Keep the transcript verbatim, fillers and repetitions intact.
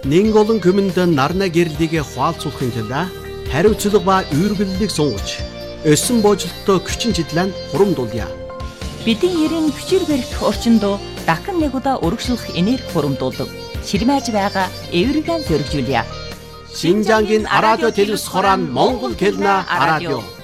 Нэн олон хүмүнд нарна гэрлийг хуалцуулахын тулд хариуцлага ба үүргэллийг сунгаж, өсөн боожлолттой хүчин чиглэн хурамдуулъя. Бидний ерийн хүчээр барих орчинд дахин нэг удаа өргөжлөх энерги хурамдуулдаг. Ширмэж байгаа эвэргэн зөргижүүлье. Шинжангийн радио телевиз хорон Монгол хэлнэ радио.